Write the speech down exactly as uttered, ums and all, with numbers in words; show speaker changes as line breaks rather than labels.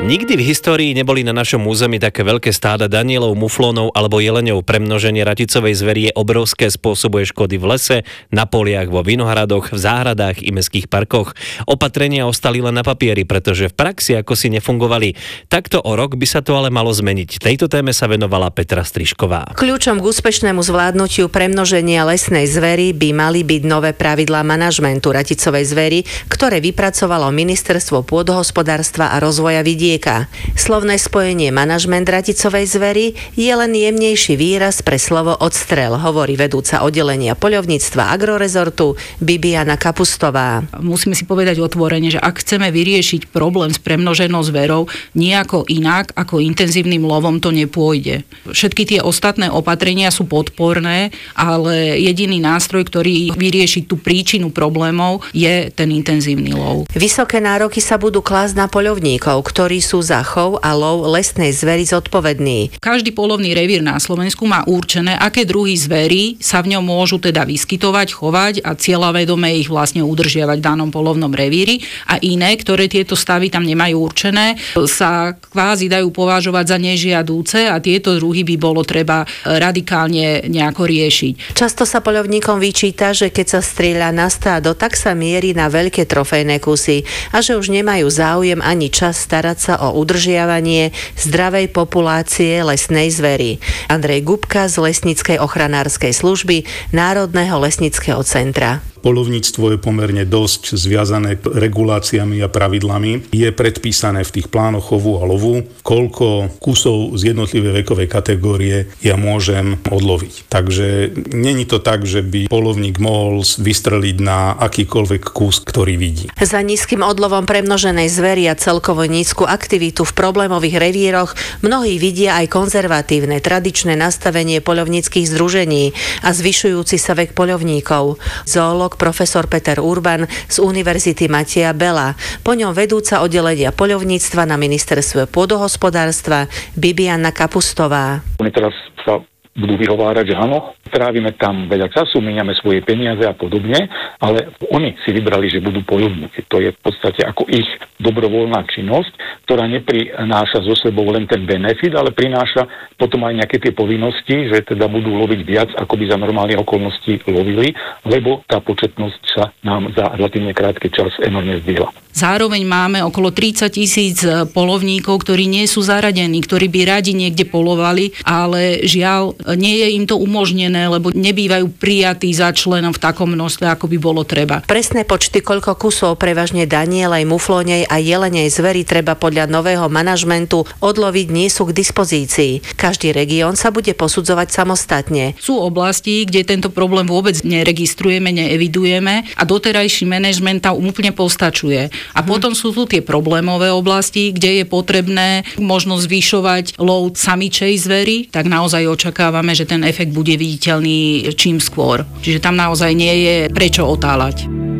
Nikdy v histórii neboli na našom území také veľké stáda danielov, muflónov alebo jeleňov. Premnoženie raticovej zveri je obrovské, spôsobuje škody v lese, na poliach, vo vinohradoch, v záhradách i mestských parkoch. Opatrenia ostali len na papieri, pretože v praxi ako si nefungovali. Takto o rok by sa to ale malo zmeniť. Tejto téme sa venovala Petra Strišková.
Kľúčom k úspešnému zvládnutiu premnoženia lesnej zveri by mali byť nové pravidlá manažmentu raticovej zveri, ktoré vypracovalo Ministerstvo pôdohospodárstva a rozvoja vidieka. Slovné spojenie manažment raticovej zveri je len jemnejší výraz pre slovo odstrel, hovorí vedúca oddelenia poľovníctva Agrorezortu Bibiana Kapustová.
Musíme si povedať otvorene, že ak chceme vyriešiť problém s premnoženou zverou, nejako inak ako intenzívnym lovom to nepôjde. Všetky tie ostatné opatrenia sú podporné, ale jediný nástroj, ktorý vyrieši tú príčinu problémov, je ten intenzívny lov.
Vysoké nároky sa budú klásť na poľovníkov, ktorí sú za chov a lov lesnej zveri zodpovední.
Každý poľovný revír na Slovensku má určené, aké druhy zverí sa v ňom môžu teda vyskytovať, chovať a cieľavedome ich vlastne udržiavať v danom poľovnom revíri, a iné, ktoré tieto stavy tam nemajú určené, sa kvázi dajú považovať za nežiadúce a tieto druhy by bolo treba radikálne nejako riešiť.
Často sa poľovníkom vyčíta, že keď sa strieľa na stádo, tak sa mierí na veľké trofejné kusy a že už nemajú záujem ani čas starať sa o udržiavanie zdravej populácie lesnej zveri. Andrej Gubka z Lesníckej ochranárskej služby Národného lesníckeho centra.
Poľovníctvo je pomerne dosť zviazané reguláciami a pravidlami. Je predpísané v tých plánoch chovu a lovu, koľko kusov z jednotlivej vekovej kategórie ja môžem odloviť. Takže není to tak, že by poľovník mohol vystreliť na akýkoľvek kus, ktorý vidí.
Za nízkym odlovom premnoženej zveri a celkovo nízku aktivitu v problémových revíroch mnohí vidia aj konzervatívne, tradičné nastavenie poľovníckych združení a zvyšujúci sa vek poľovníkov. Zoológ profesor Peter Urban z Univerzity Mateja Bela. Po ňom vedúca oddelenia poľovníctva na Ministerstve pôdohospodárstva Bibiana Kapustová.
Oni teraz sa budú vyhovárať, že áno, trávime tam veľa času, míňame svoje peniaze a podobne, ale oni si vybrali, že budú poľovníci. To je v podstate ako ich dobrovoľná činnosť, ktorá neprináša zo sebou len ten benefit, ale prináša potom aj nejaké tie povinnosti, že teda budú loviť viac, ako by za normálne okolnosti lovili, lebo tá početnosť sa nám za relatívne krátky čas enormne zdvihla.
Zároveň máme okolo tridsať tisíc poľovníkov, ktorí nie sú zaradení, ktorí by radi niekde poľovali, ale žiaľ, nie je im to umožnené, lebo nebývajú prijatí za členom v takom množstve, ako by bolo treba.
Presné počty, koľko kusov prevažne danielej, muflónej a jelenej zveri treba podľa nového manažmentu odloviť, nie sú k dispozícii. Každý región sa bude posudzovať samostatne.
Sú oblasti, kde tento problém vôbec neregistrujeme, neevidujeme a doterajší manažment tam úplne postačuje. A hmm. potom sú tu tie problémové oblasti, kde je potrebné možno zvyšovať lov samičej zveri, tak naozaj očakávame, že ten efekt bude viditeľný čím skôr. Čiže tam naozaj nie je prečo otáľať.